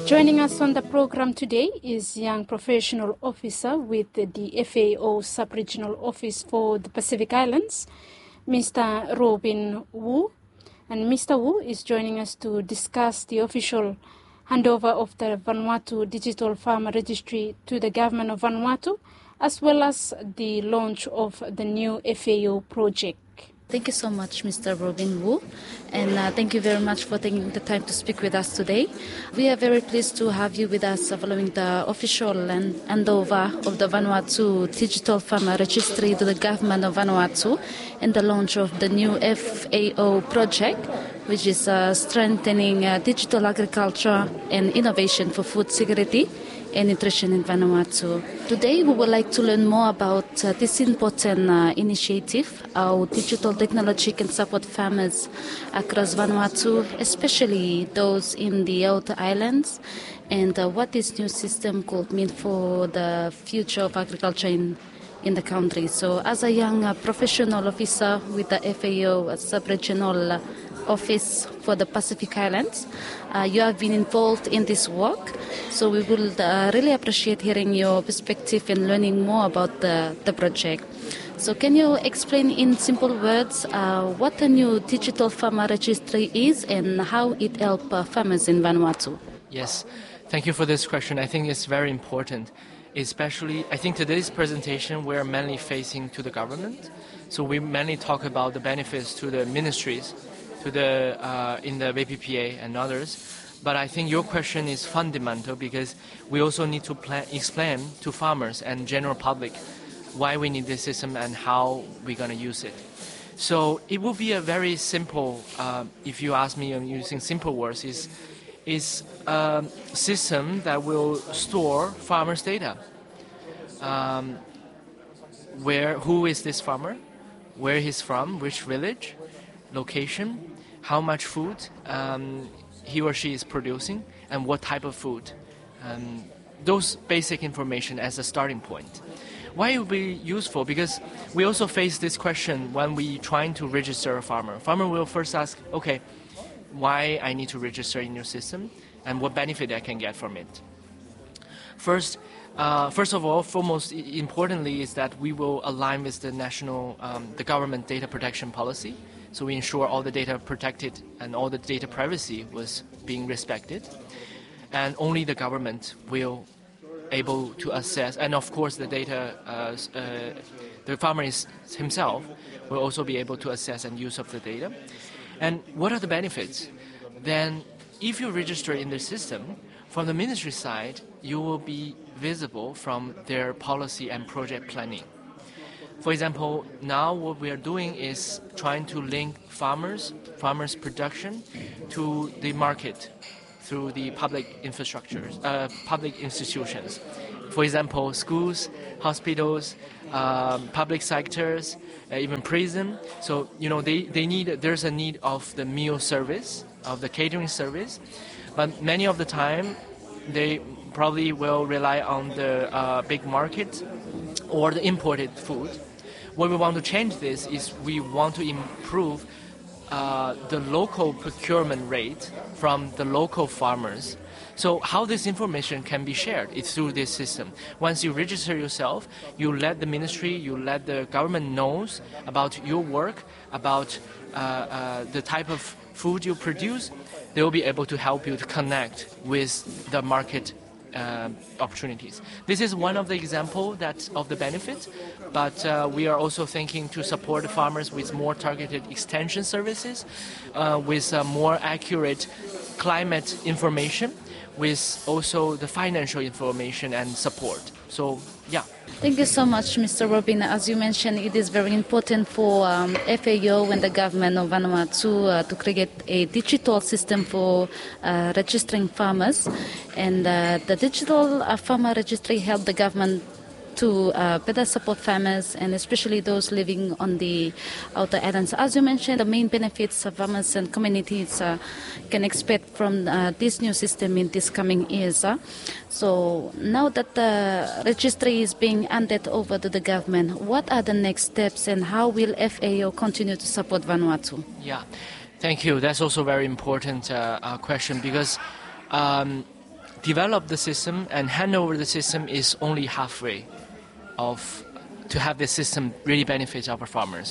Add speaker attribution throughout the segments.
Speaker 1: Joining us on the program today is Young Professional Officer with the FAO Sub-Regional Office for the Pacific Islands, Mr. Robin Wu. And Mr. Wu is joining us to discuss the official handover of the Vanuatu Digital Farmer Registry to the government of Vanuatu, as well as the launch of the new FAO project.
Speaker 2: Thank you so much, Mr. Robin Wu, and thank you very much for taking the time to speak with us today. We are very pleased to have you with us following the official handover of the Vanuatu Digital Farmer Registry to the government of Vanuatu and the launch of the new FAO project, which is strengthening digital agriculture and innovation for food security and nutrition in Vanuatu. Today we would like to learn more about this important initiative, how digital technology can support farmers across Vanuatu, especially those in the outer islands, and what this new system could mean for the future of agriculture in the country. So as a young professional officer with the FAO Sub-Regional Office for the Pacific Islands, you have been involved in this work, so we will really appreciate hearing your perspective and learning more about the project. So can you explain in simple words what the new Digital Farmer Registry is and how it helps farmers in Vanuatu?
Speaker 3: Yes, thank you for this question. I think it's very important. Especially, I think today's presentation we're mainly facing to the government, so we mainly talk about the benefits to the ministries, to the in the VPPA and others. But I think your question is fundamental because we also need to explain to farmers and general public why we need this system and how we're going to use it. So it will be a very simple, if you ask me, I'm using simple words, is a system that will store farmers' data. Who is this farmer, where he's from, which village, location, how much food he or she is producing, and what type of food. Those basic information as a starting point. Why it will be useful? Because we also face this question when we trying to register a farmer. Farmer will first ask, okay, why I need to register in your system and what benefit I can get from it. First of all, foremost importantly is that we will align with the national, the government data protection policy. So we ensure all the data protected and all the data privacy was being respected. And only the government will able to assess, and of course the data, the farmer himself will also be able to assess and use of the data. And what are the benefits? Then if you register in the system, from the ministry side, you will be visible from their policy and project planning. For example, now what we are doing is trying to link farmers' production to the market through the public infrastructures, public institutions. For example, schools, hospitals, public sectors, even prison. So, there's a need of the meal service, of the catering service. But many of the time, they probably will rely on the big market or the imported food. What we want to change this is we want to improve the local procurement rate from the local farmers. So how this information can be shared is through this system. Once you register yourself, you let the ministry, you let the government knows about your work, about the type of food you produce. They will be able to help you to connect with the market opportunities. This is one of the examples of the benefits, but we are also thinking to support the farmers with more targeted extension services, with more accurate climate information, with also the financial information and support. So, yeah.
Speaker 2: Thank you so much, Mr. Robin. As you mentioned, it is very important for FAO and the government of Vanuatu to create a digital system for registering farmers. And the Digital Farmer Registry helped the government to better support farmers and especially those living on the outer islands. As you mentioned, the main benefits of farmers and communities can expect from this new system in this coming years. So now that the registry is being handed over to the government, what are the next steps and how will FAO continue to support Vanuatu?
Speaker 3: Yeah, thank you. That's also a very important question because develop the system and hand over the system is only halfway to have the system really benefit our farmers.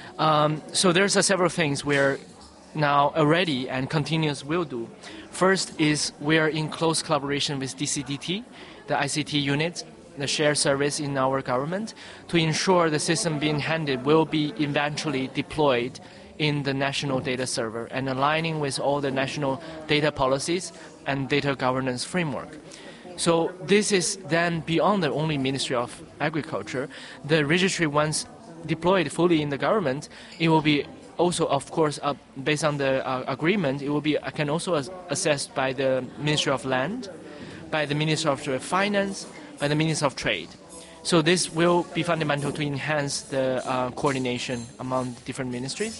Speaker 3: So there's several things we're now already and continuous will do. First is we're in close collaboration with DCDT, the ICT unit, the shared service in our government, to ensure the system being handed will be eventually deployed in the national data server and aligning with all the national data policies and data governance framework. So this is then beyond the only Ministry of Agriculture. The registry, once deployed fully in the government, it will be also, of course, based on the agreement, it will be can also assessed by the Ministry of Land, by the Ministry of Finance, by the Ministry of Trade. So this will be fundamental to enhance the coordination among different ministries.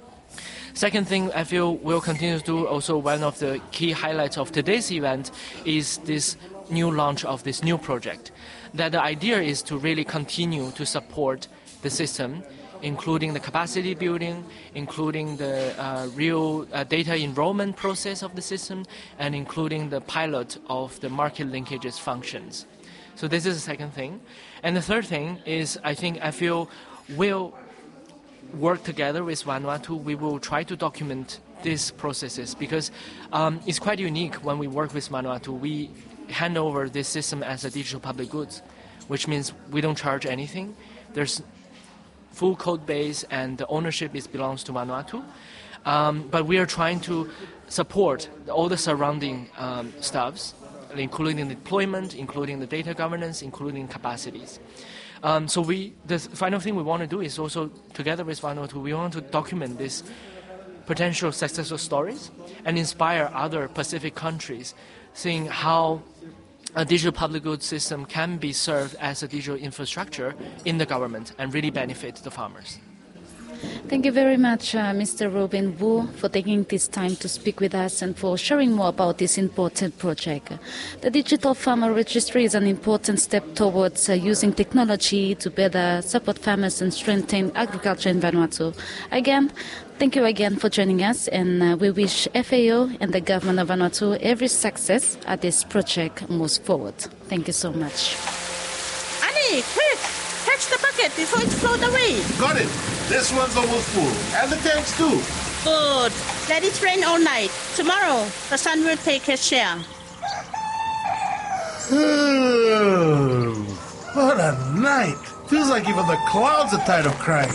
Speaker 3: Second thing I feel we'll continue to do, also one of the key highlights of today's event, is this new launch of this new project. That the idea is to really continue to support the system, including the capacity building, including the real data enrollment process of the system, and including the pilot of the market linkages functions. So this is the second thing. And the third thing is I feel we'll work together with Vanuatu. We will try to document these processes because it's quite unique when we work with Vanuatu. We hand over this system as a digital public goods, which means we don't charge anything. There's full code base and the ownership belongs to Vanuatu. But we are trying to support all the surrounding stuffs, including the deployment, including the data governance, including capacities. So the final thing we want to do is also, together with Vanuatu, we want to document these potential successful stories and inspire other Pacific countries, seeing how a digital public goods system can be served as a digital infrastructure in the government and really benefit the farmers.
Speaker 2: Thank you very much, Mr. Robin Wu, for taking this time to speak with us and for sharing more about this important project. The Digital Farmer Registry is an important step towards using technology to better support farmers and strengthen agriculture in Vanuatu. Again, thank you again for joining us, and we wish FAO and the government of Vanuatu every success as this project moves forward. Thank you so much.
Speaker 4: Annie, quick! Catch the bucket before it floats away.
Speaker 5: Got it. This one's almost full. And the tanks too.
Speaker 4: Good. Let it rain all night. Tomorrow, the sun will take his share.
Speaker 5: What a night. Feels like even the clouds are tired of crying.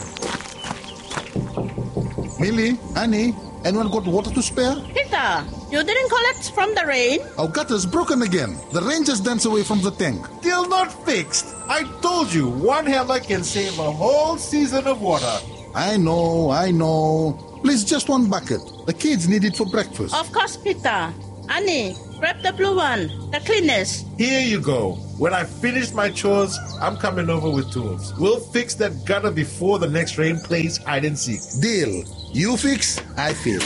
Speaker 6: Millie, Annie, anyone got water to spare?
Speaker 4: Peter, you didn't collect from the rain?
Speaker 6: Our gutter's broken again. The rain just danced away from the tank.
Speaker 5: Still not fixed. I told you, one hammer can save a whole season of water.
Speaker 6: I know. Please, just one bucket. The kids need it for breakfast.
Speaker 4: Of course, Peter. Annie, grab the blue one, the cleanest.
Speaker 5: Here you go. When I finish my chores, I'm coming over with tools. We'll fix that gutter before the next rain plays hide and seek.
Speaker 6: Deal. You fix, I fill.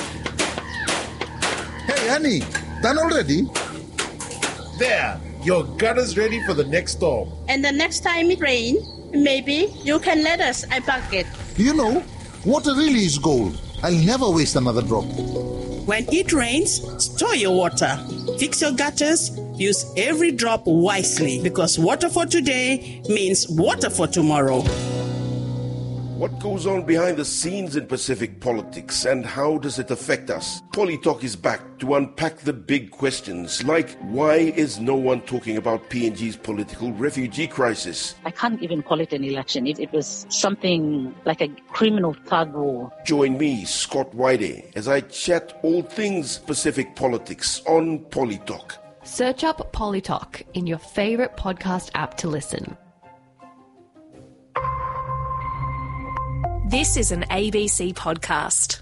Speaker 6: Hey, Annie, done already?
Speaker 5: There, your gutter's ready for the next storm.
Speaker 4: And the next time it rains, maybe you can let us a bucket.
Speaker 6: You know, water really is gold. I'll never waste another drop.
Speaker 7: When it rains, store your water. Fix your gutters. Use every drop wisely, because water for today means water for tomorrow.
Speaker 8: What goes on behind the scenes in Pacific politics and how does it affect us? PoliTalk is back to unpack the big questions like why is no one talking about PNG's political refugee crisis?
Speaker 9: I can't even call it an election. It was something like a criminal thug war.
Speaker 8: Join me, Scott Whitey, as I chat all things Pacific politics on PoliTalk.
Speaker 10: Search up PoliTalk in your favorite podcast app to listen.
Speaker 11: This is an ABC podcast.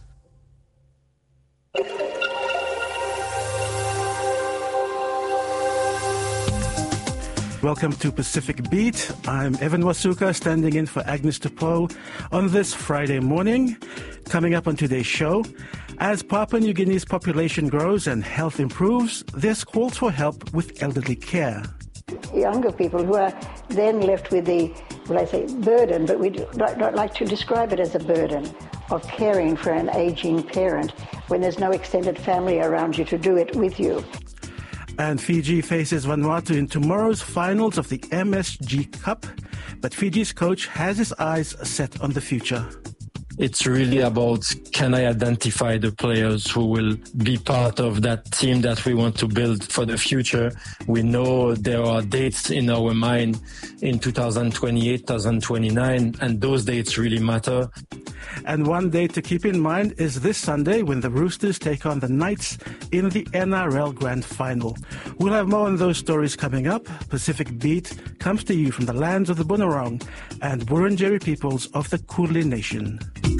Speaker 12: Welcome to Pacific Beat. I'm Evan Wasuka, standing in for Agnes Tupou on this Friday morning. Coming up on today's show, as Papua New Guinea's population grows and health improves, there's calls for help with elderly care.
Speaker 13: Younger people who are then left with the, well, I say burden, but we don't like to describe it as a burden of caring for an aging parent when there's no extended family around you to do it with you.
Speaker 12: And Fiji faces Vanuatu in tomorrow's finals of the MSG Cup. But Fiji's coach has his eyes set on the future.
Speaker 14: It's really about, can I identify the players who will be part of that team that we want to build for the future? We know there are dates in our mind in 2028, 2029, and those dates really matter.
Speaker 12: And one date to keep in mind is this Sunday when the Roosters take on the Knights in the NRL Grand Final. We'll have more on those stories coming up. Pacific Beat comes to you from the lands of the Bunurong and Wurundjeri peoples of the Kulin Nation.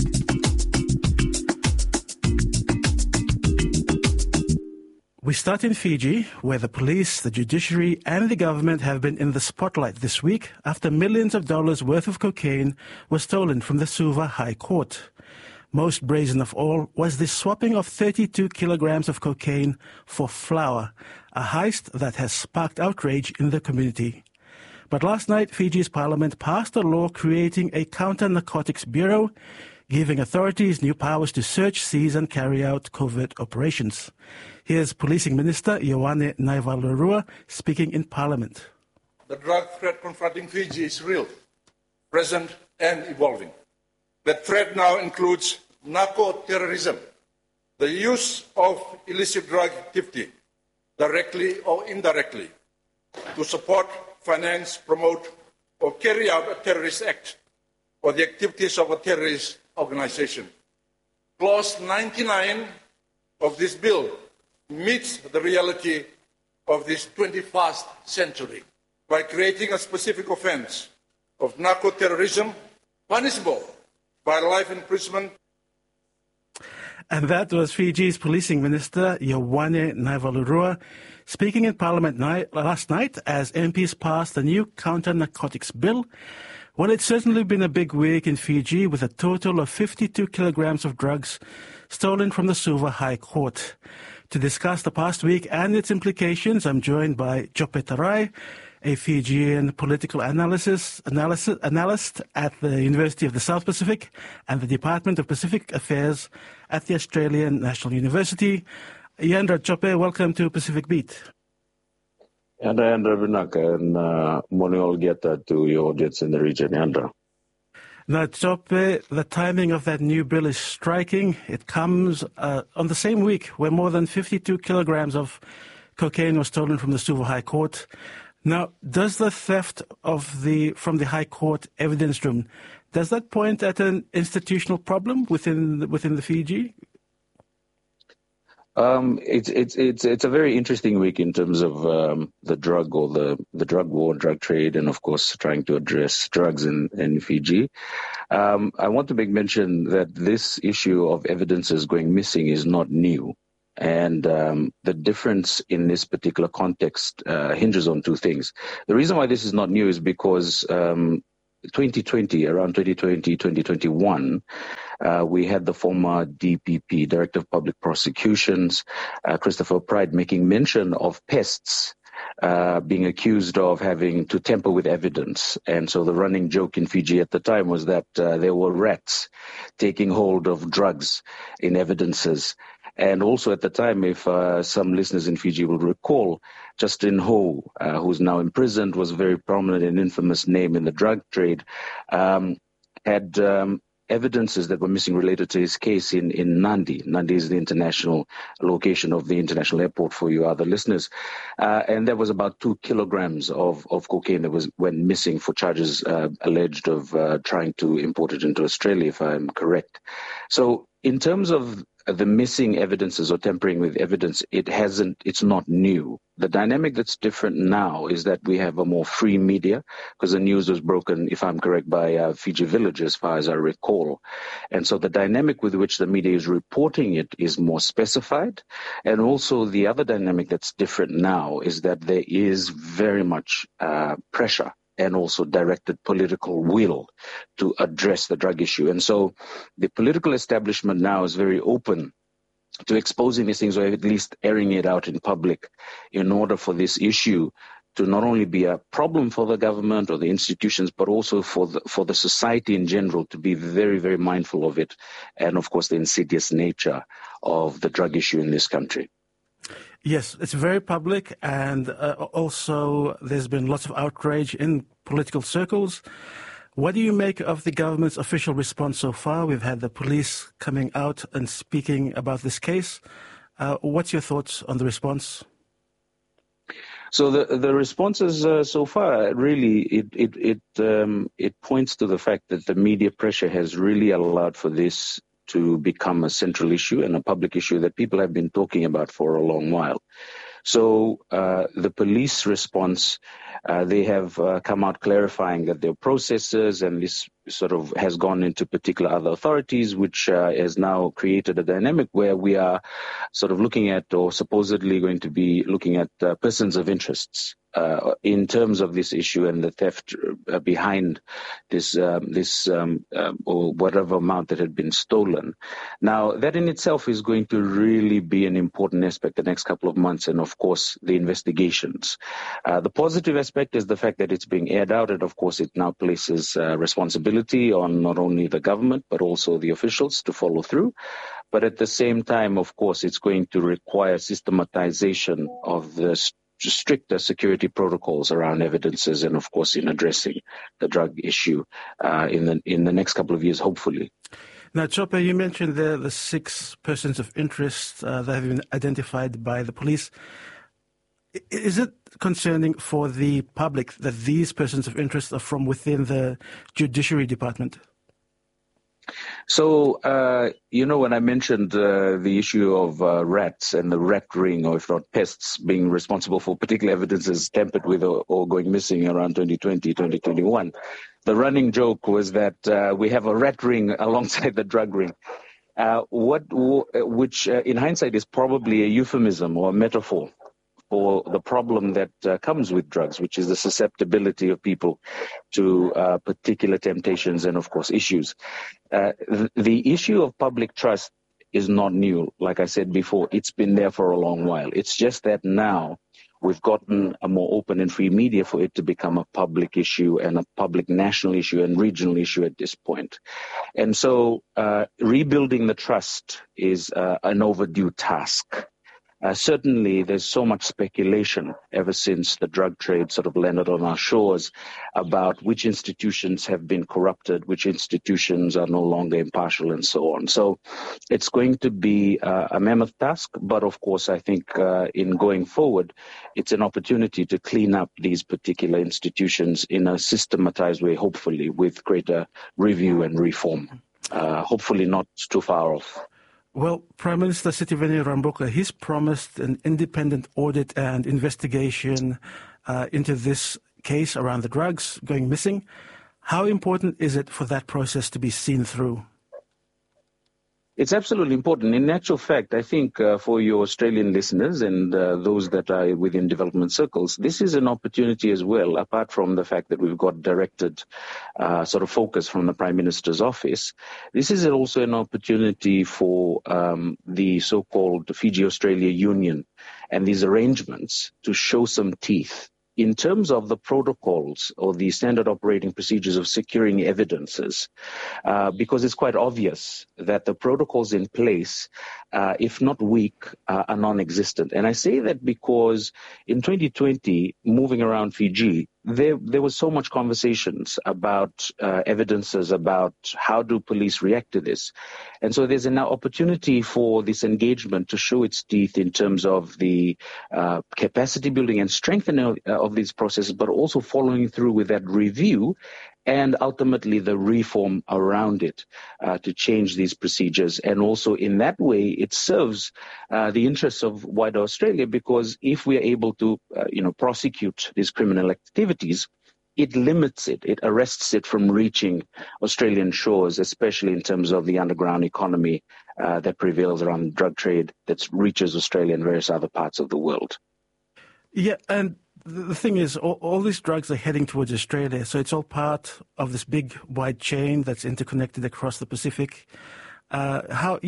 Speaker 12: We start in Fiji, where the police, the judiciary and the government have been in the spotlight this week after millions of dollars worth of cocaine was stolen from the Suva High Court. Most brazen of all was the swapping of 32 kilograms of cocaine for flour, a heist that has sparked outrage in the community. But last night, Fiji's parliament passed a law creating a counter-narcotics bureau, giving authorities new powers to search, seize and carry out covert operations. Here's Policing Minister Ioane Naivalurua speaking in Parliament.
Speaker 15: The drug threat confronting Fiji is real, present and evolving. That threat now includes narco-terrorism, the use of illicit drug activity, directly or indirectly, to support, finance, promote or carry out a terrorist act or the activities of a terrorist organization. Clause 99 of this bill meets the reality of this 21st century by creating a specific offense of narco-terrorism punishable by life imprisonment.
Speaker 12: And that was Fiji's Policing Minister Ioane Naivalurua speaking in Parliament last night as MPs passed the new counter-narcotics bill. Well, it's certainly been a big week in Fiji with a total of 52 kilograms of drugs stolen from the Suva High Court. To discuss the past week and its implications, I'm joined by Jope Tarai, a Fijian political analyst at the University of the South Pacific and the Department of Pacific Affairs at the Australian National University. Yandra Jope, welcome to Pacific Beat.
Speaker 16: Yandra Vinaka, and morning all get to your audience in the region, Yandra.
Speaker 12: Now, Jope, the timing of that new bill is striking. It comes on the same week where more than 52 kilograms of cocaine was stolen from the Suva High Court. Now, does the theft from the High Court evidence room, does that point at an institutional problem within the Fiji?
Speaker 16: It's a very interesting week in terms of the drug or the drug war, drug trade, and of course trying to address drugs in Fiji. I want to make mention that this issue of evidences going missing is not new. And the difference in this particular context hinges on two things. The reason why this is not new is because 2020, around 2020, 2021, we had the former DPP, Director of Public Prosecutions, Christopher Pride, making mention of pests being accused of having to tamper with evidence. And so the running joke in Fiji at the time was that there were rats taking hold of drugs in evidences. And also at the time, if some listeners in Fiji will recall, Justin Ho, who's now imprisoned, was a very prominent and infamous name in the drug trade, had evidences that were missing related to his case in Nadi. Nadi is the international location of the international airport for you other listeners. And there was about 2 kilograms of cocaine that went missing for charges alleged of trying to import it into Australia, if I'm correct. So in terms of the missing evidences or tampering with evidence, it's not new. The dynamic that's different now is that we have a more free media, because the news was broken, if I'm correct, by Fiji Village, as far as I recall. And so the dynamic with which the media is reporting it is more specified. And also the other dynamic that's different now is that there is very much pressure and also directed political will to address the drug issue. And so the political establishment now is very open to exposing these things, or at least airing it out in public, in order for this issue to not only be a problem for the government or the institutions, but also for the society in general to be very, very mindful of it, and of course the insidious nature of the drug issue in this country.
Speaker 12: Yes, it's very public, and also there's been lots of outrage in political circles. What do you make of the government's official response so far? We've had the police coming out and speaking about this case. What's your thoughts on the response?
Speaker 16: So the responses so far really it points to the fact that the media pressure has really allowed for this to become a central issue and a public issue that people have been talking about for a long while. So the police response, they have come out clarifying that there are processes, and this sort of has gone into particular other authorities, which has now created a dynamic where we are sort of looking at, or supposedly going to be looking at, persons of interests in terms of this issue and the theft behind this or whatever amount that had been stolen. Now, that in itself is going to really be an important aspect the next couple of months, and of course the investigations. The positive aspect is the fact that it's being aired out, and of course it now places responsibility on not only the government but also the officials to follow through. But at the same time, of course, it's going to require systematization of the stricter security protocols around evidences, and of course in addressing the drug issue in the next couple of years, hopefully.
Speaker 12: Now, Chopper, you mentioned the 6 persons of interest that have been identified by the police. Is it concerning for the public that these persons of interest are from within the Judiciary Department?
Speaker 16: So, when I mentioned the issue of rats and the rat ring, or if not pests, being responsible for particular evidences tampered with or going missing around 2020, 2021, the running joke was that we have a rat ring alongside the drug ring, which in hindsight is probably a euphemism or a metaphor for the problem that comes with drugs, which is the susceptibility of people to particular temptations and, of course, issues. The issue of public trust is not new. Like I said before, it's been there for a long while. It's just that now we've gotten a more open and free media for it to become a public issue and a public national issue and regional issue at this point. And so rebuilding the trust is an overdue task. Certainly, there's so much speculation ever since the drug trade sort of landed on our shores about which institutions have been corrupted, which institutions are no longer impartial, and so on. So it's going to be a mammoth task, but of course, I think in going forward, it's an opportunity to clean up these particular institutions in a systematized way, hopefully, with greater review and reform. Hopefully not too far off.
Speaker 12: Well, Prime Minister Sitiveni Rabuka, he's promised an independent audit and investigation into this case around the drugs going missing. How important is it for that process to be seen through?
Speaker 16: It's absolutely important. In actual fact, I think for your Australian listeners and those that are within development circles, this is an opportunity as well, apart from the fact that we've got directed sort of focus from the Prime Minister's office. This is also an opportunity for the so-called Fiji-Australia Union and these arrangements to show some teeth in terms of the protocols or the standard operating procedures of securing evidences, because it's quite obvious that the protocols in place, if not weak, are non-existent. And I say that because in 2020, moving around Fiji, there was so much conversations about evidences, about how do police react to this. And so there's an opportunity for this engagement to show its teeth in terms of the capacity building and strengthening of these processes, but also following through with that review and ultimately the reform around it to change these procedures. And also in that way, it serves the interests of wider Australia, because if we are able to, prosecute these criminal activities, it limits it, it arrests it from reaching Australian shores, especially in terms of the underground economy that prevails around drug trade that reaches Australia and various other parts of the world.
Speaker 12: Yeah, and the thing is, all these drugs are heading towards Australia, so it's all part of this big, wide chain that's interconnected across the Pacific. How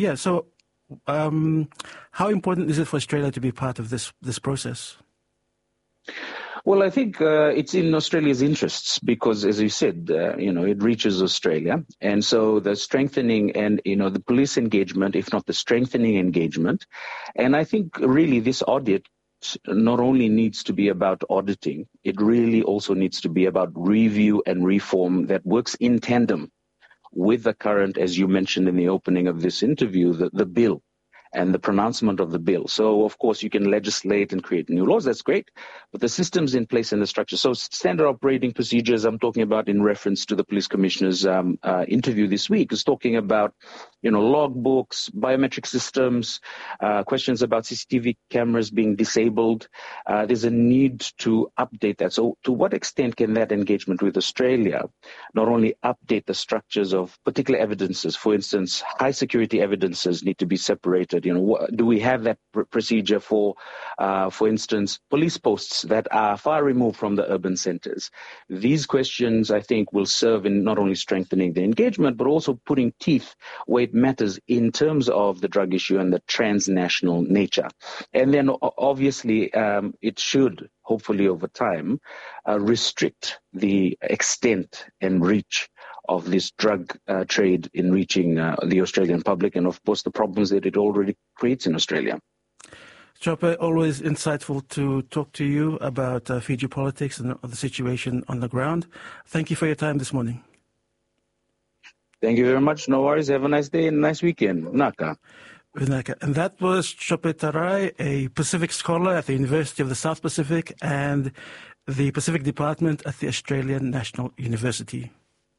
Speaker 12: important is it for Australia to be part of this process?
Speaker 16: Well, I think it's in Australia's interests because, as you said, it reaches Australia. And so the strengthening and, the police engagement, if not the strengthening engagement. And I think really this audit not only needs to be about auditing, it really also needs to be about review and reform that works in tandem with the current, as you mentioned in the opening of this interview, the bill and the pronouncement of the bill. So, of course, you can legislate and create new laws. That's great. But the systems in place and the structure. So standard operating procedures I'm talking about in reference to the police commissioner's interview this week is talking about, logbooks, biometric systems, questions about CCTV cameras being disabled. There's a need to update that. So to what extent can that engagement with Australia not only update the structures of particular evidences? For instance, high security evidences need to be separated. Do we have that procedure for instance, police posts that are far removed from the urban centers? These questions, I think, will serve in not only strengthening the engagement, but also putting teeth where it matters in terms of the drug issue and the transnational nature. And then, obviously, it should, hopefully over time, restrict the extent and reach of this drug trade in reaching the Australian public and, of course, the problems that it already creates in Australia.
Speaker 12: Chopper, always insightful to talk to you about Fiji politics and the situation on the ground. Thank you for your time this morning.
Speaker 16: Thank you very much. No worries. Have a nice day and a nice weekend. Naka.
Speaker 12: And that was Chope Tarai, a Pacific scholar at the University of the South Pacific and the Pacific Department at the Australian National University.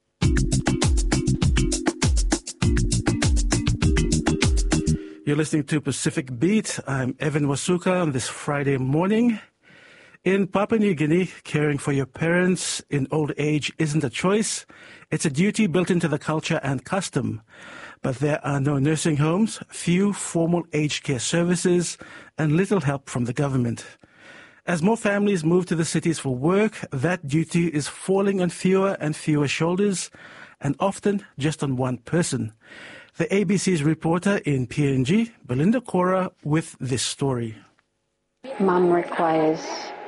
Speaker 12: You're listening to Pacific Beat. I'm Evan Wasuka on this Friday morning. In Papua New Guinea, caring for your parents in old age isn't a choice. It's a duty built into the culture and custom. But there are no nursing homes, few formal aged care services, and little help from the government. As more families move to the cities for work, that duty is falling on fewer and fewer shoulders, and often just on one person. The ABC's reporter in PNG, Belinda Cora, with this story.
Speaker 17: Mum requires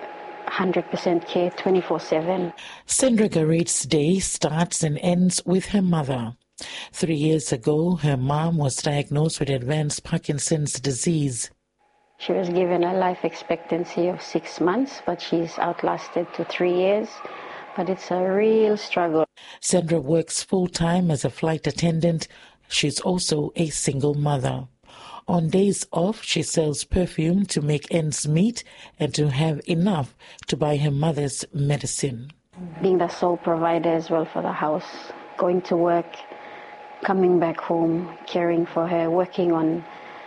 Speaker 17: 100% care 24/7.
Speaker 18: Sandra Garrett's day starts and ends with her mother. 3 years ago, her mom was diagnosed with advanced Parkinson's disease.
Speaker 17: She was given a life expectancy of 6 months, but she's outlasted to 3 years. But it's a real struggle.
Speaker 18: Sandra works full-time as a flight attendant. She's also a single mother. On days off, she sells perfume to make ends meet and to have enough to buy her mother's medicine.
Speaker 17: Being the sole provider as well for the house, going to work, coming back home, caring for her, working on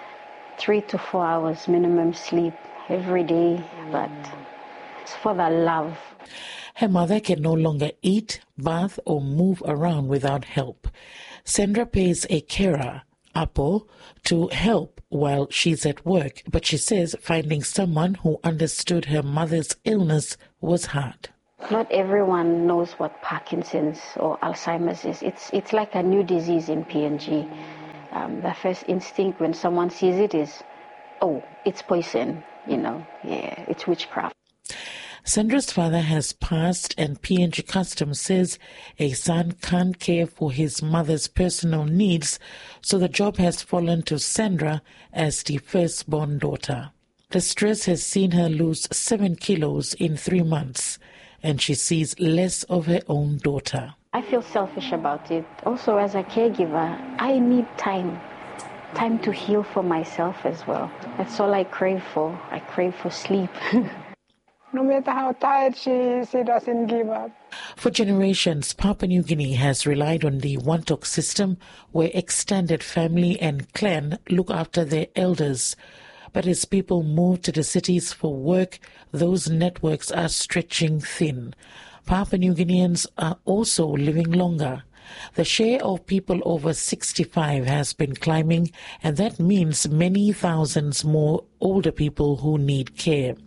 Speaker 17: 3 to 4 hours minimum sleep every day, but it's for the love.
Speaker 18: Her mother can no longer eat, bath, or move around without help. Sandra pays a carer, Apo, to help while she's at work, but she says finding someone who understood her mother's illness was hard.
Speaker 17: Not everyone knows what Parkinson's or Alzheimer's is. It's like a new disease in PNG. The first instinct when someone sees it is, oh, it's poison, it's witchcraft.
Speaker 18: Sandra's father has passed, and PNG Customs says a son can't care for his mother's personal needs, so the job has fallen to Sandra as the firstborn daughter. The stress has seen her lose 7 kilos in 3 months, and she sees less of her own daughter.
Speaker 17: I feel selfish about it. Also, as a caregiver, I need time to heal for myself as well. That's all I crave for. I crave for sleep.
Speaker 19: No matter how tired she is, she doesn't give up.
Speaker 18: For generations, Papua New Guinea has relied on the Wantok system, where extended family and clan look after their elders. But as people move to the cities for work, those networks are stretching thin. Papua New Guineans are also living longer. The share of people over 65 has been climbing, and that means many thousands more older people who need care.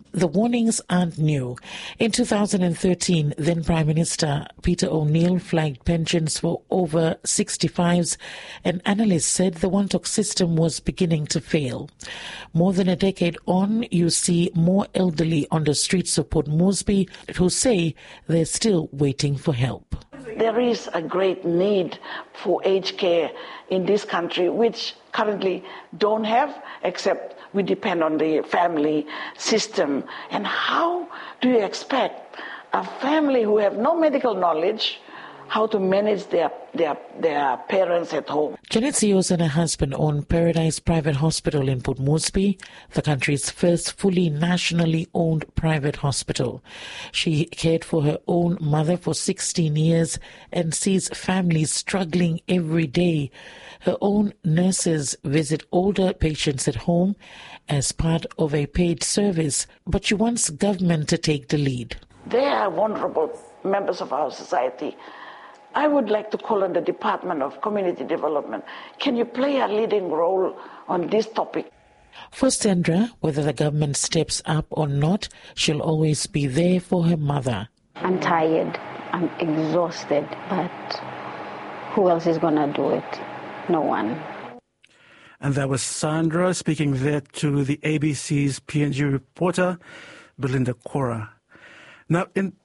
Speaker 18: The warnings aren't new. In 2013, then Prime Minister Peter O'Neill flagged pensions for over 65s, and analysts said the Wontok system was beginning to fail. More than a decade on, you see more elderly on the streets of Port Moresby who say they're still waiting for help.
Speaker 20: There is a great need for aged care in this country, which currently don't have, except we depend on the family system. And how do you expect a family who have no medical knowledge how to manage their parents at home?
Speaker 18: Janet Zios and her husband own Paradise Private Hospital in Port Moresby, the country's first fully nationally owned private hospital. She cared for her own mother for 16 years and sees families struggling every day. Her own nurses visit older patients at home as part of a paid service, but she wants government to take the lead.
Speaker 20: They are vulnerable members of our society. I would like to call on the Department of Community Development. Can you play a leading role on this topic?
Speaker 18: For Sandra, whether the government steps up or not, she'll always be there for her mother.
Speaker 17: I'm tired. I'm exhausted. But who else is going to do it? No one.
Speaker 12: And that was Sandra speaking there to the ABC's PNG reporter, Belinda Cora. Now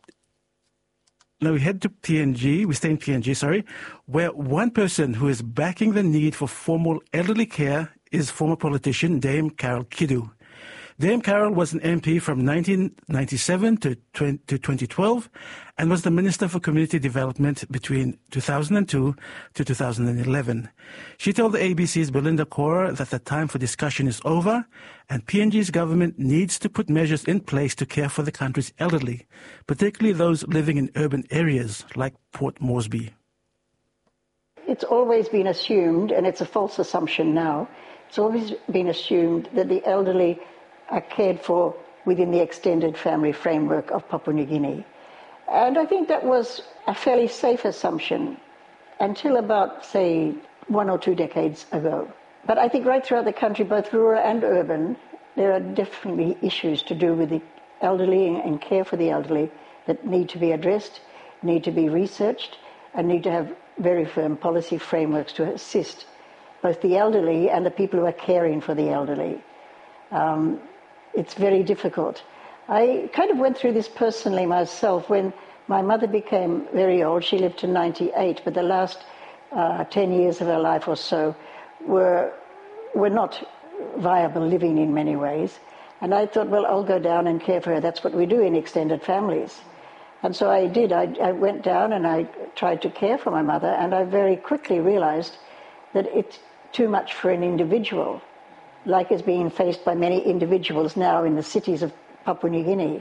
Speaker 12: we head to PNG, we stay in PNG, where one person who is backing the need for formal elderly care is former politician Dame Carol Kidu. Dame Carol was an MP from 1997 to 2012 and was the Minister for Community Development between 2002 to 2011. She told the ABC's Belinda Cora that the time for discussion is over and PNG's government needs to put measures in place to care for the country's elderly, particularly those living in urban areas like Port Moresby.
Speaker 13: It's always been assumed, and it's a false assumption now, it's always been assumed that the elderly are cared for within the extended family framework of Papua New Guinea. And I think that was a fairly safe assumption until about, say, 1 or 2 decades ago. But I think right throughout the country, both rural and urban, there are definitely issues to do with the elderly and care for the elderly that need to be addressed, need to be researched, and need to have very firm policy frameworks to assist both the elderly and the people who are caring for the elderly. It's very difficult. I kind of went through this personally myself when my mother became very old. She lived to 98, but the last 10 years of her life or so were not viable living in many ways. And I thought, well, I'll go down and care for her. That's what we do in extended families. And so I did. I went down and I tried to care for my mother, and I very quickly realized that it's too much for an individual, like is being faced by many individuals now in the cities of Papua New Guinea.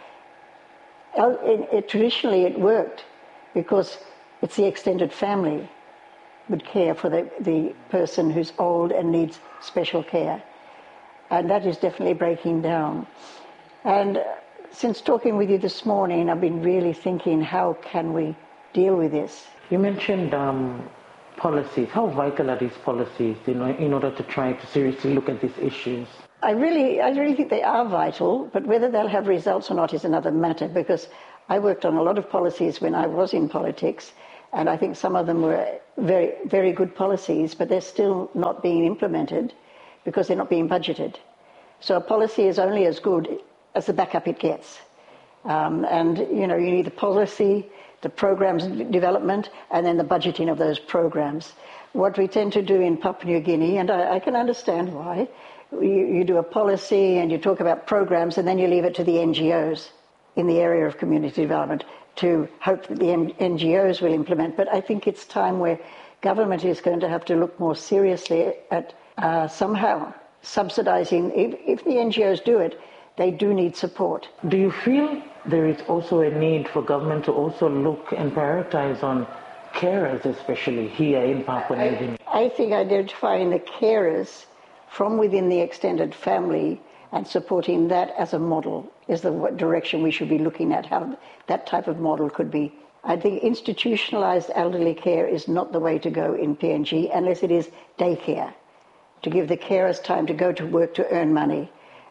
Speaker 13: Traditionally it worked because it's the extended family would care for the person who's old and needs special care. And that is definitely breaking down. And since talking with you this morning, I've been really thinking, how can we deal with this?
Speaker 18: You mentioned policies. How vital are these policies, in order to try to seriously look at these issues?
Speaker 13: I really think they are vital, but whether they'll have results or not is another matter, because I worked on a lot of policies when I was in politics, and I think some of them were very, very good policies, but they're still not being implemented because they're not being budgeted. So a policy is only as good as the backup it gets. And, you need the policy, the programs development, and then the budgeting of those programs. What we tend to do in Papua New Guinea, and I can understand why, you do a policy and you talk about programs and then you leave it to the NGOs in the area of community development to hope that the NGOs will implement. But I think it's time where government is going to have to look more seriously at somehow subsidizing. If the NGOs do it, they do need support.
Speaker 18: Do you feel there is also a need for government to also look and prioritize on carers, especially here in Papua New Guinea?
Speaker 13: I think identifying the carers from within the extended family and supporting that as a model is the direction we should be looking at, how that type of model could be. I think institutionalized elderly care is not the way to go in PNG unless it is daycare, to give the carers time to go to work to earn money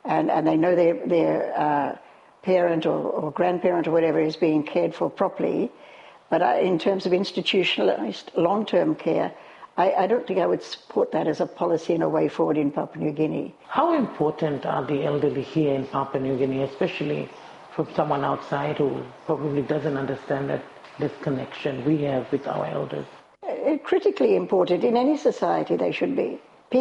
Speaker 13: and they know their parent or grandparent or whatever is being cared for properly. But in terms of institutionalized long-term care, I don't think I would support that as a policy and a way forward in Papua New Guinea.
Speaker 18: How important are the elderly here in Papua New Guinea, especially from someone outside who probably doesn't understand that this connection we have with our elders?
Speaker 13: Critically important. In any society they should be.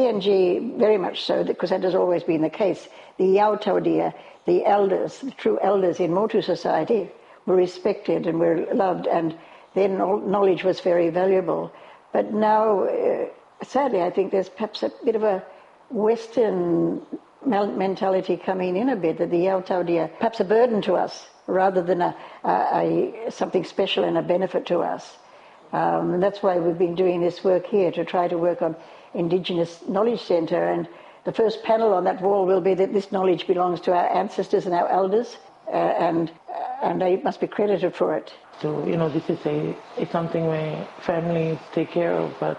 Speaker 13: PNG, very much so, because that has always been the case. The Yautaudia, the elders, the true elders in Motu society, were respected and were loved, and their knowledge was very valuable. But now, sadly, I think there's perhaps a bit of a Western mentality coming in a bit, that the Yautaudia perhaps a burden to us rather than something special and a benefit to us. And that's why we've been doing this work here, to try to work on Indigenous Knowledge Centre. And the first panel on that wall will be that this knowledge belongs to our ancestors and our elders, and they must be credited for it.
Speaker 18: So, this is it's something where families take care of, but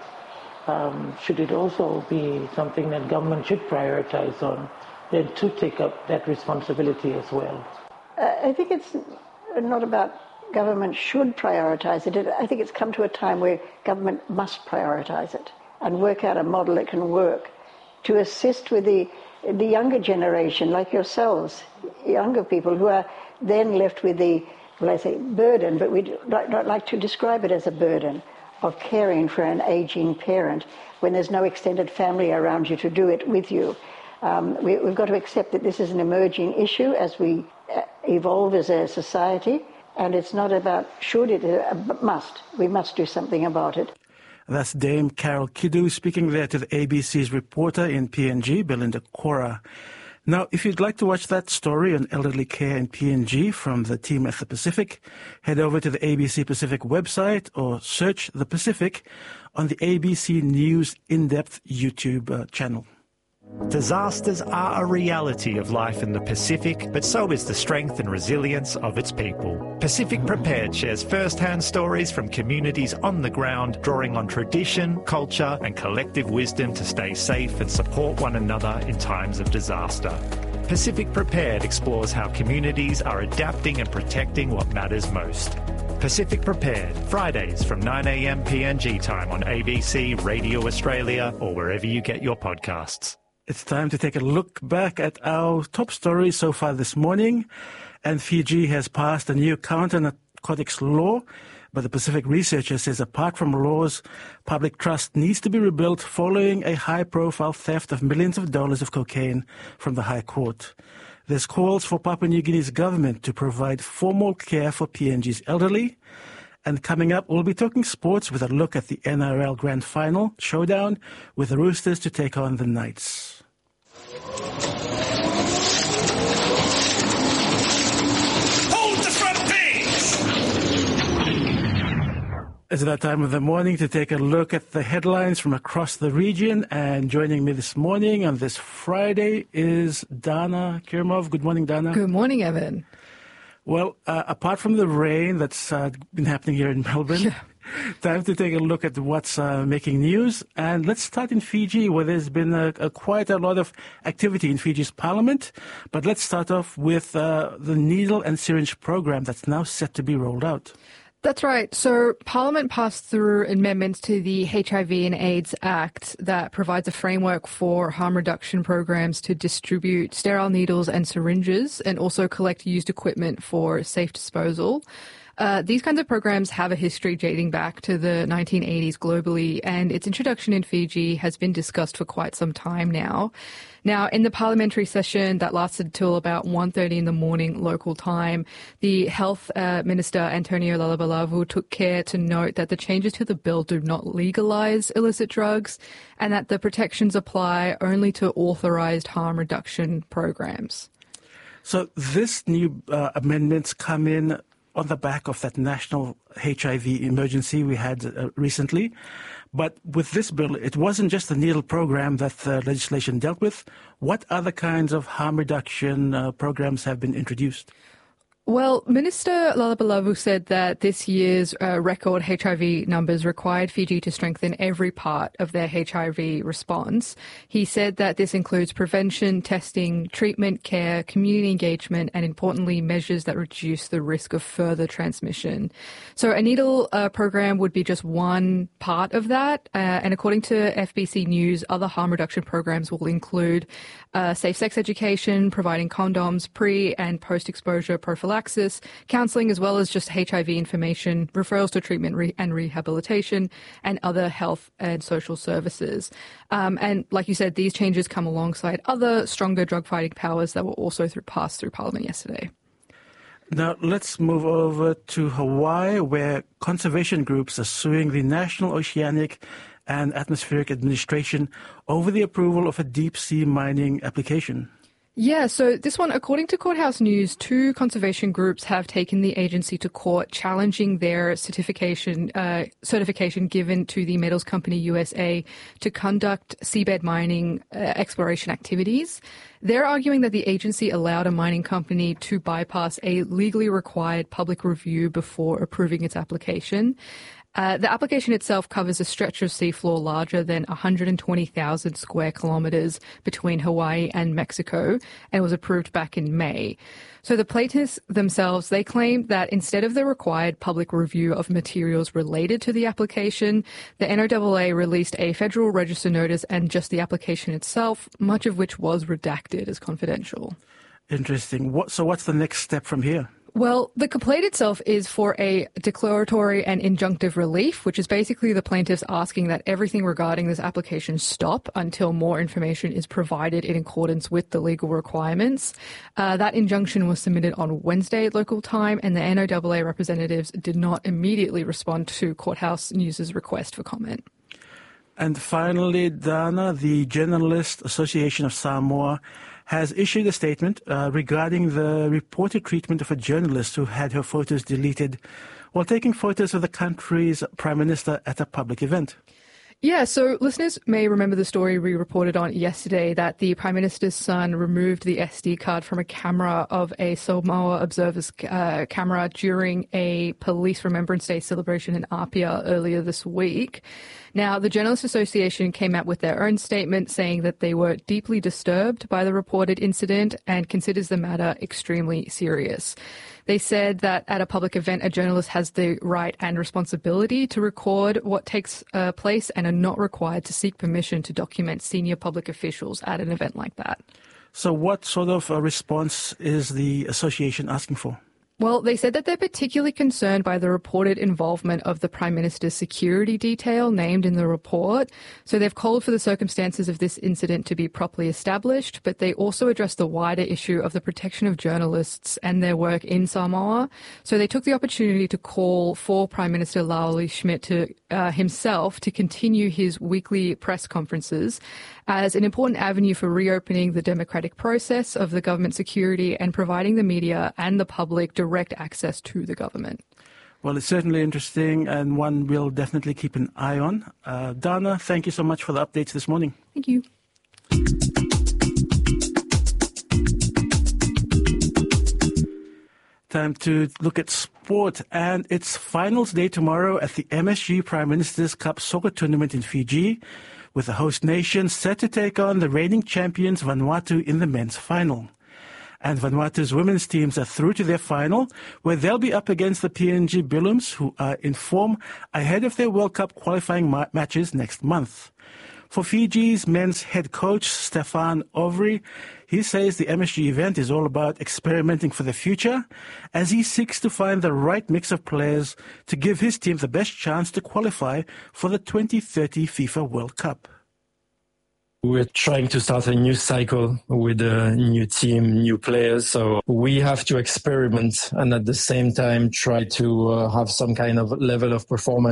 Speaker 18: should it also be something that government should prioritize on, then to take up that responsibility as well?
Speaker 13: I think it's not about government should prioritise it. I think it's come to a time where government must prioritise it and work out a model that can work to assist with the younger generation, like yourselves, younger people who are then left with the, I say burden, but we don't like to describe it as a burden, of caring for an ageing parent when there's no extended family around you to do it with you. We've got to accept that this is an emerging issue as we evolve as a society, and it's not about should, it must. We must do something about it.
Speaker 12: That's Dame Carol Kidu speaking there to the ABC's reporter in PNG, Belinda Cora. Now, if you'd like to watch that story on elderly care in PNG from the team at the Pacific, head over to the ABC Pacific website or search The Pacific on the ABC News In-Depth YouTube channel.
Speaker 21: Disasters are a reality of life in the Pacific, but so is the strength and resilience of its people. Pacific Prepared shares first-hand stories from communities on the ground, drawing on tradition, culture and collective wisdom to stay safe and support one another in times of disaster. Pacific Prepared explores how communities are adapting and protecting what matters most. Pacific Prepared, Fridays from 9 a.m. PNG time on ABC, Radio Australia or wherever you get your podcasts.
Speaker 12: It's time to take a look back at our top stories so far this morning. And Fiji has passed a new counter-narcotics law, but the Pacific researcher says apart from laws, public trust needs to be rebuilt following a high-profile theft of millions of dollars of cocaine from the High Court. There's calls for Papua New Guinea's government to provide formal care for PNG's elderly. And coming up, we'll be talking sports with a look at the NRL Grand Final showdown with the Roosters to take on the Knights.
Speaker 22: Hold the front page!
Speaker 12: It's that time of the morning to take a look at the headlines from across the region. And joining me this morning on this Friday is Dana Kirimov. Good morning, Dana.
Speaker 23: Good morning, Evan.
Speaker 12: Well, apart from the rain that's been happening here in Melbourne, time to take a look at what's making news. And let's start in Fiji, where there's been quite a lot of activity in Fiji's parliament. But let's start off with the needle and syringe program that's now set to be rolled out.
Speaker 23: That's right. So Parliament passed through amendments to the HIV and AIDS Act that provides a framework for harm reduction programs to distribute sterile needles and syringes and also collect used equipment for safe disposal. These kinds of programs have a history dating back to the 1980s globally, and its introduction in Fiji has been discussed for quite some time now. Now, in the parliamentary session that lasted till about 1:30 in the morning local time, the Health Minister Antonio Lalabalavu took care to note that the changes to the bill do not legalise illicit drugs and that the protections apply only to authorised harm reduction programs.
Speaker 12: So this new amendments come in on the back of that national HIV emergency we had recently. But with this bill, it wasn't just the needle program that the legislation dealt with. What other kinds of harm reduction programs have been introduced?
Speaker 23: Well, Minister Lalabalavu said that this year's record HIV numbers required Fiji to strengthen every part of their HIV response. He said that this includes prevention, testing, treatment, care, community engagement, and importantly, measures that reduce the risk of further transmission. So a needle program would be just one part of that. And according to FBC News, other harm reduction programs will include safe sex education, providing condoms, pre and post-exposure prophylaxis, counselling, as well as just HIV information, referrals to treatment and rehabilitation, and other health and social services. And like you said, these changes come alongside other stronger drug-fighting powers that were also passed through Parliament yesterday.
Speaker 12: Now, let's move over to Hawaii, where conservation groups are suing the National Oceanic and Atmospheric Administration over the approval of a deep-sea mining application.
Speaker 23: Yeah, so this one, according to Courthouse News, 2 conservation groups have taken the agency to court challenging their certification given to the Metals Company USA to conduct seabed mining exploration activities. They're arguing that the agency allowed a mining company to bypass a legally required public review before approving its application. The application itself covers a stretch of seafloor larger than 120,000 square kilometres between Hawaii and Mexico and was approved back in May. So the plaintiffs themselves, they claim that instead of the required public review of materials related to the application, the NOAA released a Federal Register notice and just the application itself, much of which was redacted as confidential.
Speaker 12: Interesting. So what's the next step from here?
Speaker 23: Well, the complaint itself is for a declaratory and injunctive relief, which is basically the plaintiffs asking that everything regarding this application stop until more information is provided in accordance with the legal requirements. That injunction was submitted on Wednesday at local time, and the NOAA representatives did not immediately respond to Courthouse News' request for comment.
Speaker 12: And finally, Dana, the Journalist Association of Samoa has issued a statement regarding the reported treatment of a journalist who had her photos deleted while taking photos of the country's prime minister at a public event.
Speaker 23: Yeah, so listeners may remember the story we reported on yesterday that the Prime Minister's son removed the SD card from a camera of a Samoa Observer's camera during a Police Remembrance Day celebration in Apia earlier this week. Now, the Journalists Association came out with their own statement saying that they were deeply disturbed by the reported incident and considers the matter extremely serious. They said that at a public event, a journalist has the right and responsibility to record what takes place and are not required to seek permission to document senior public officials at an event like that.
Speaker 12: So what sort of a response is the association asking for?
Speaker 23: Well, they said that they're particularly concerned by the reported involvement of the Prime Minister's security detail named in the report. So they've called for the circumstances of this incident to be properly established, but they also addressed the wider issue of the protection of journalists and their work in Samoa. So they took the opportunity to call for Prime Minister Laoli Schmidt to himself to continue his weekly press conferences as an important avenue for reopening the democratic process of the government security and providing the media and the public direct access to the government.
Speaker 12: Well, it's certainly interesting and one we'll definitely keep an eye on. Dana, thank you so much for the updates this morning.
Speaker 23: Thank you.
Speaker 12: Time to look at sport, and it's finals day tomorrow at the MSG Prime Minister's Cup soccer tournament in Fiji, with the host nation set to take on the reigning champions Vanuatu in the men's final. And Vanuatu's women's teams are through to their final, where they'll be up against the PNG Billums, who are in form ahead of their World Cup qualifying matches next month. For Fiji's men's head coach, Stefan Ovry, he says the MSG event is all about experimenting for the future as he seeks to find the right mix of players to give his team the best chance to qualify for the 2030 FIFA World Cup.
Speaker 14: We're trying to start a new cycle with a new team, new players. So we have to experiment and at the same time try to have some kind of level of performance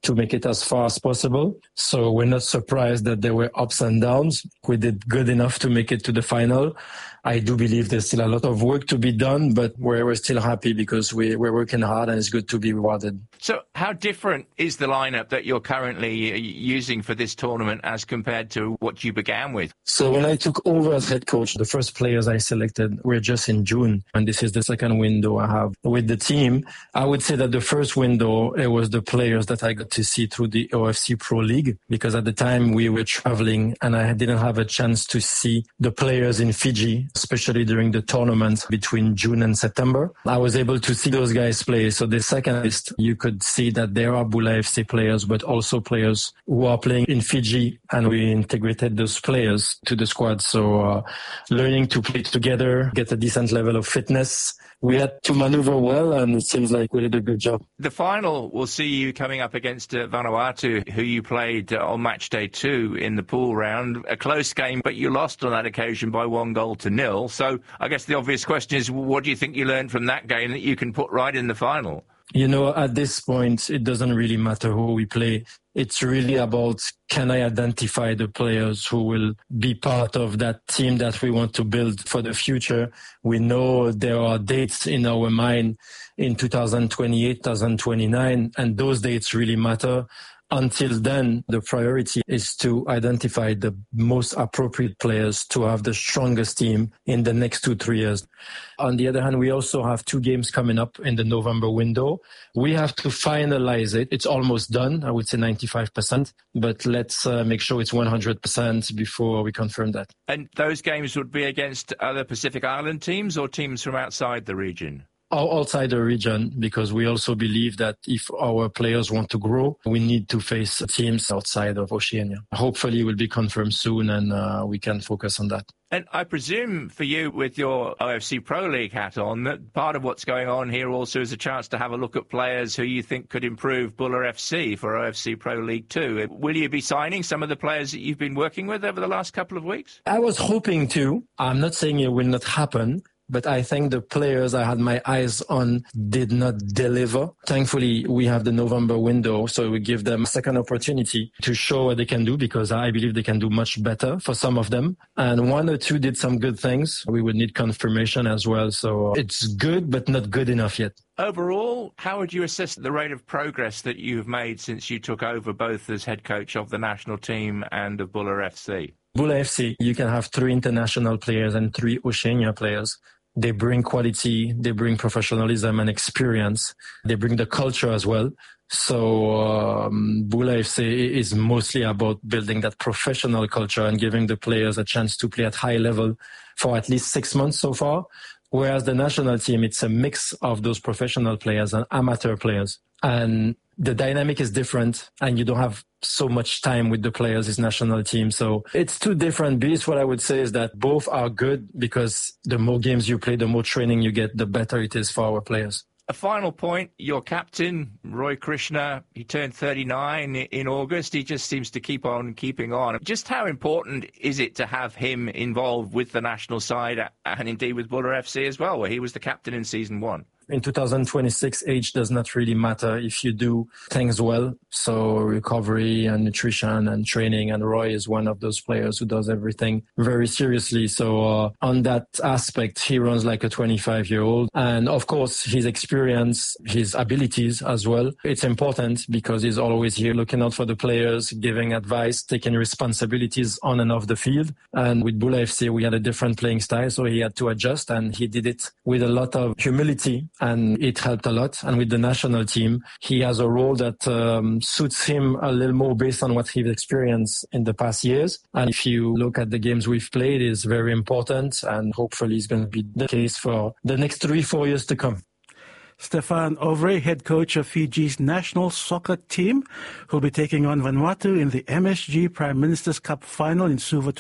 Speaker 14: to make it as far as possible. So we're not surprised that there were ups and downs. We did good enough to make it to the final. I do believe there's still a lot of work to be done, but we're still happy because we're working hard and it's good to be rewarded.
Speaker 1: So how different is the lineup that you're currently using for this tournament as compared to what you began with?
Speaker 14: So when I took over as head coach, the first players I selected were just in June, and this is the second window I have with the team. I would say that the first window, it was the players that I got to see through the OFC Pro League, because at the time we were traveling and I didn't have a chance to see the players in Fiji, especially during the tournament between June and September. I was able to see those guys play. So the second list, you could see that there are Bula FC players, but also players who are playing in Fiji, and we integrated those players to the squad. So learning to play together, get a decent level of fitness. We had to maneuver well, and it seems like we did a good job.
Speaker 1: The final will see you coming up against Vanuatu, who you played on match day 2 in the pool round. A close game, but you lost on that occasion by 1-0. So I guess the obvious question is, what do you think you learned from that game that you can put right in the final?
Speaker 14: You know, at this point, it doesn't really matter who we play. It's really about, can I identify the players who will be part of that team that we want to build for the future? We know there are dates in our mind in 2028, 2029, and those dates really matter. Until then, the priority is to identify the most appropriate players to have the strongest team in the next 2-3 years. On the other hand, we also have 2 games coming up in the November window. We have to finalize it. It's almost done. I would say 95%, but let's make sure it's 100% before we confirm that.
Speaker 1: And those games would be against other Pacific Island teams or teams from outside the region?
Speaker 14: Outside the region, because we also believe that if our players want to grow, we need to face teams outside of Oceania. Hopefully it will be confirmed soon, and we can focus on that.
Speaker 1: And I presume for you, with your OFC Pro League hat on, that part of what's going on here also is a chance to have a look at players who you think could improve Bula FC for OFC Pro League 2. Will you be signing some of the players that you've been working with over the last couple of weeks?
Speaker 14: I was hoping to. I'm not saying it will not happen, but I think the players I had my eyes on did not deliver. Thankfully, we have the November window, so we give them a second opportunity to show what they can do, because I believe they can do much better for some of them. And 1 or 2 did some good things. We would need confirmation as well. So it's good, but not good enough yet.
Speaker 1: Overall, how would you assess the rate of progress that you've made since you took over both as head coach of the national team and of Bula FC?
Speaker 14: Bula FC, you can have 3 international players and 3 Oceania players. They bring quality, they bring professionalism and experience. They bring the culture as well. So Bula FC is mostly about building that professional culture and giving the players a chance to play at high level for at least 6 months so far. Whereas the national team, it's a mix of those professional players and amateur players. And the dynamic is different, and you don't have so much time with the players, this national team. So it's 2 different beasts. What I would say is that both are good, because the more games you play, the more training you get, the better it is for our players.
Speaker 1: A final point, your captain, Roy Krishna, he turned 39 in August. He just seems to keep on keeping on. Just how important is it to have him involved with the national side and indeed with Bula FC as well, where he was the captain in season 1?
Speaker 14: In 2026, age does not really matter if you do things well. So recovery and nutrition and training, and Roy is one of those players who does everything very seriously. So on that aspect, he runs like a 25-year-old. And of course, his experience, his abilities as well. It's important because he's always here looking out for the players, giving advice, taking responsibilities on and off the field. And with Bula FC, we had a different playing style, so he had to adjust, and he did it with a lot of humility. And it helped a lot. And with the national team, he has a role that suits him a little more based on what he's experienced in the past years. And if you look at the games we've played, it's very important. And hopefully it's going to be the case for the next 3-4 years to come.
Speaker 12: Stefan Ovre, head coach of Fiji's national soccer team, who'll be taking on Vanuatu in the MSG Prime Minister's Cup final in Suva